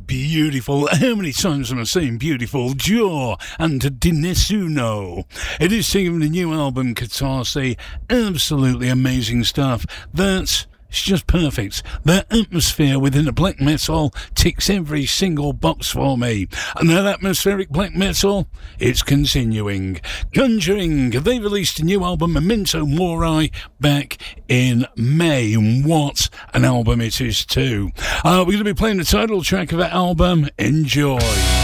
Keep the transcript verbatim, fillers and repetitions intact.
beautiful. How many times am I saying beautiful? Jaw and Dinessuno. It is singing the new album, Catarse. Absolutely amazing stuff. That's It's just perfect. The atmosphere within the black metal ticks every single box for me. And that atmospheric black metal, it's continuing. Conjuring, they released a new album, Memento Mori, back in May. And what an album it is too. Uh, we're going to be playing the title track of that album. Enjoy.